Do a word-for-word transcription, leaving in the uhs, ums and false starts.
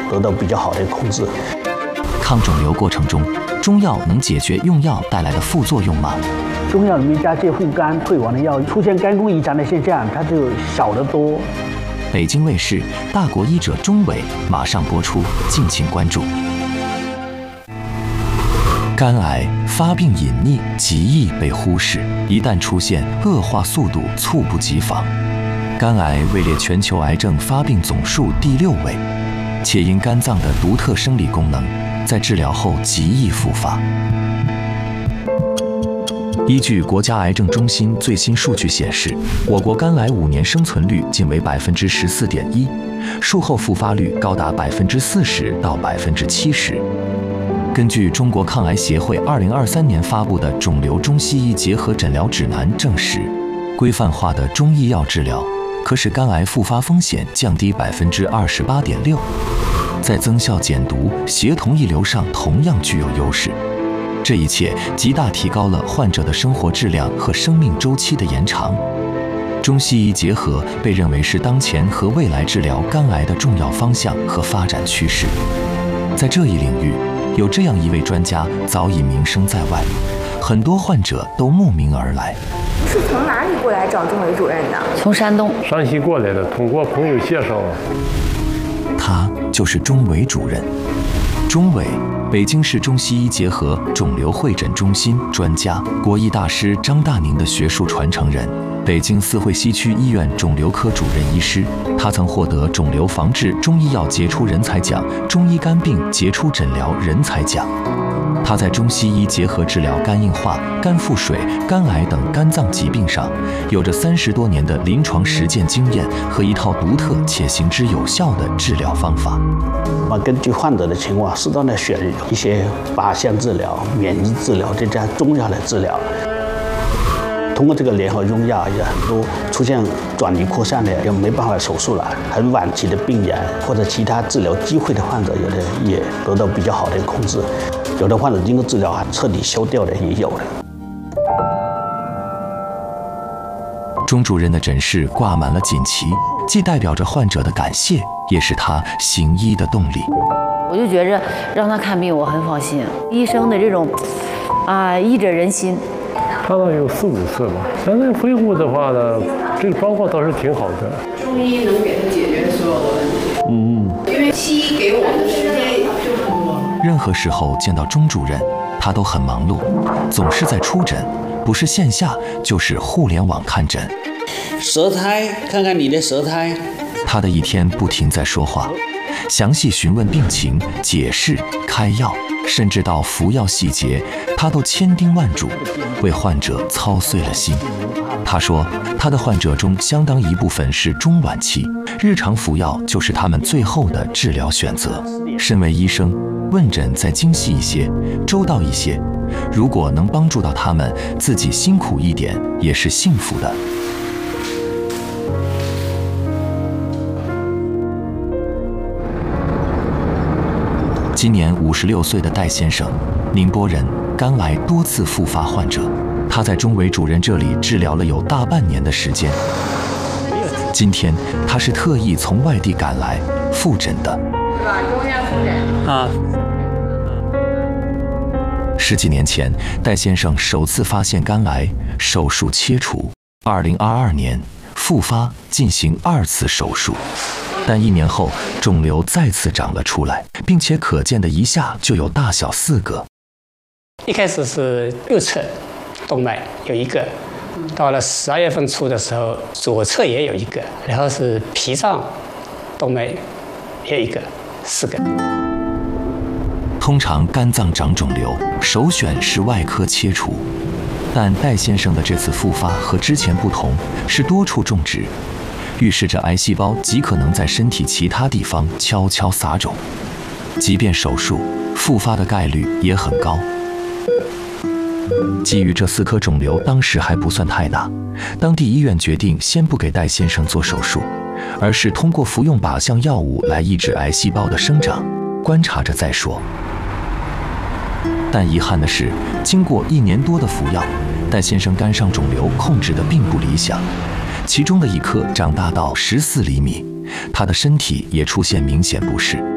得到比较好的控制。 抗肿瘤过程中，中药能解决用药带来的副作用吗？ 中药里面加些护肝退黄的药，出现肝功异常的现象，它就小得多。 北京卫视《大国医者》钟伟马上播出，敬请关注。肝癌发病隐匿，极易被忽视，一旦出现，恶化速度猝不及防。肝癌位列全球癌症发病总数第六位，且因肝脏的独特生理功能，在治疗后极易复发。依据国家癌症中心最新数据显示，我国肝癌五年生存率仅为百分之十四点一，术后复发率高达百分之四十到百分之七十。根据中国抗癌协会二零二三年发布的《肿瘤中西医结合诊疗指南》证实，规范化的中医药治疗可使肝癌复发风险降低百分之二十八点六，在增效减毒、协同抑流上同样具有优势。这一切极大提高了患者的生活质量和生命周期的延长。中西医结合被认为是当前和未来治疗肝癌的重要方向和发展趋势。在这一领域，有这样一位专家早已名声在外，很多患者都慕名而来。 你是从哪里过来找钟伟主任的？ 从山东。 山西过来的，通过朋友介绍。 他就是钟伟主任。钟伟，北京市中西医结合肿瘤会诊中心专家，国医大师张大宁的学术传承人，北京四惠西区医院肿瘤科主任医师。他曾获得肿瘤防治中医药杰出人才奖、中医肝病杰出诊疗人才奖。他在中西医结合治疗肝硬化、肝腹水、肝癌等肝脏疾病上，有着三十多年的临床实践经验和一套独特且行之有效的治疗方法。 我们根据患者的情况，适当的选一些靶向治疗、免疫治疗这家中药的治疗。通过这个联合用药，有很多出现转移扩散的，也没办法手术了，很晚期的病人或者其他治疗机会的患者，有的也得到比较好的控制。有的患者经过治疗还彻底消掉的也有的。 钟主任的诊室挂满了锦旗，既代表着患者的感谢，也是他行医的动力。 我就觉着让他看病，我很放心。医生的这种啊，医者仁心。 看到有四五次吧。现在恢复的话呢，这个状况倒是挺好的。 中医能给他解决所有的问题。嗯，因为西医给我的时间就很多。 任何时候见到钟主任，他都很忙碌，总是在出诊，不是线下就是互联网看诊。 舌苔，看看你的舌苔。 他的一天不停在说话，详细询问病情，解释、开药，甚至到服药细节，他都千叮万嘱，为患者操碎了心。他说，他的患者中相当一部分是中晚期，日常服药就是他们最后的治疗选择。身为医生，问诊再精细一些，周到一些，如果能帮助到他们，自己辛苦一点也是幸福的。今年五十六岁的戴先生，宁波人，肝癌多次复发患者。他在钟伟主任这里治疗了有大半年的时间。今天他是特意从外地赶来复诊的。 是吧？中院复诊啊。 十几年前，戴先生首次发现肝癌，手术切除。二零二二年复发，进行二次手术。但一年后，肿瘤再次长了出来，并且可见的一下就有大小四个。 一开始是右侧动脉有一个，到了十二月份初的时候，左侧也有一个，然后是脾脏动脉也有一个，四个。 通常肝脏长肿瘤，首选是外科切除，但戴先生的这次复发和之前不同，是多处种植。预示着癌细胞极可能在身体其他地方悄悄撒种，即便手术，复发的概率也很高。基于这四颗肿瘤当时还不算太大，当地医院决定先不给戴先生做手术，而是通过服用靶向药物来抑制癌细胞的生长，观察着再说。但遗憾的是，经过一年多的服药，戴先生肝上肿瘤控制得并不理想。其中的一颗长大到十四厘米，他的身体也出现明显不适。